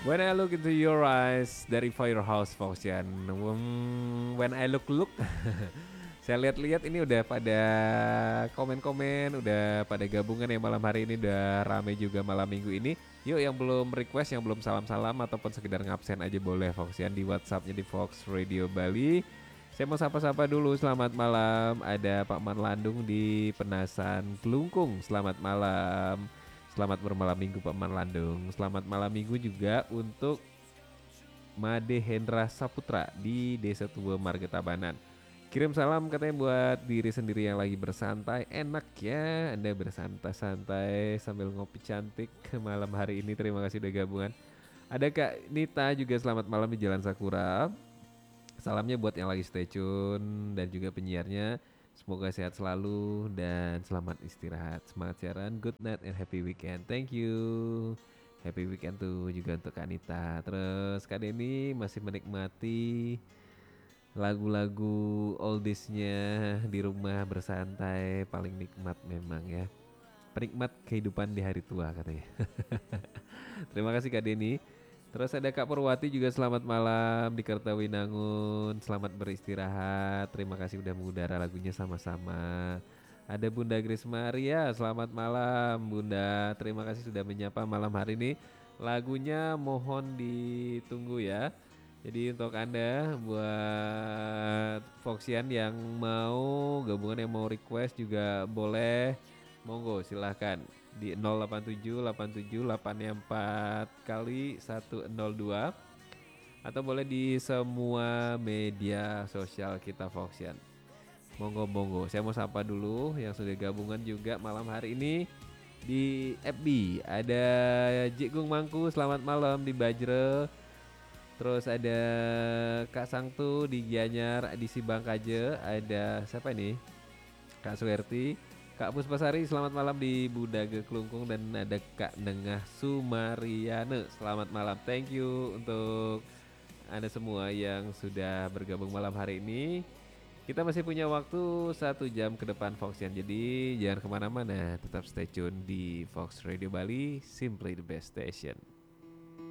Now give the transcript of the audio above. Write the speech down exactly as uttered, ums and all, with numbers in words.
When I look into your eyes dari Firehouse Foxian. Hmm, when I look look saya lihat-lihat ini udah pada komen-komen, udah pada gabungan ya malam hari ini, udah rame juga malam minggu ini. Yuk yang belum request, yang belum salam-salam ataupun sekedar ngabsen aja boleh Foxian di WhatsAppnya di Fox Radio Bali. Saya mau sapa-sapa dulu, selamat malam. Ada Pak Man Landung di Penasan Kelungkung, selamat malam. Selamat bermalam minggu Pak Man Landung. Selamat malam minggu juga untuk Made Hendra Saputra di Desa Tua Marga Tabanan. Kirim salam katanya buat diri sendiri yang lagi bersantai. Enak ya Anda bersantai-santai sambil ngopi cantik malam hari ini. Terima kasih udah gabungan. Ada Kak Nita juga, selamat malam di Jalan Sakura. Salamnya buat yang lagi stay tune dan juga penyiarnya. Semoga sehat selalu dan selamat istirahat. Semangat siaran, good night and happy weekend. Thank you. Happy weekend tuh juga untuk Kak Anita. Terus Kak Denny masih menikmati lagu-lagu oldiesnya di rumah bersantai. Paling nikmat memang ya. Penikmat kehidupan di hari tua katanya. Terima kasih Kak Denny. Terus ada Kak Purwati juga, selamat malam di Kertawinangun. Selamat beristirahat. Terima kasih udah mengudara lagunya sama-sama. Ada Bunda Grace Maria, selamat malam Bunda. Terima kasih sudah menyapa malam hari ini. Lagunya mohon ditunggu ya. Jadi untuk Anda buat Foxian yang mau gabungan, yang mau request juga boleh. Monggo silahkan di nol delapan tujuh delapan tujuh delapan empat kali satu nol dua atau boleh di semua media sosial kita Foxian. Monggo monggo. Saya mau sapa dulu yang sudah gabungan juga malam hari ini di F B. Ada Jigung Mangku, selamat malam di Bajre. Terus ada Kak Sangtu di Gianyar di Sibangkaje. Ada siapa ini? Kak Suwerti. Kak Puspasari, selamat malam di Budaga Kelungkung. Dan ada Kak Nengah Sumariane, selamat malam. Thank you untuk Anda semua yang sudah bergabung malam hari ini. Kita masih punya waktu satu jam ke depan Foxian. Jadi jangan kemana-mana, tetap stay tune di Fox Radio Bali, simply the best station.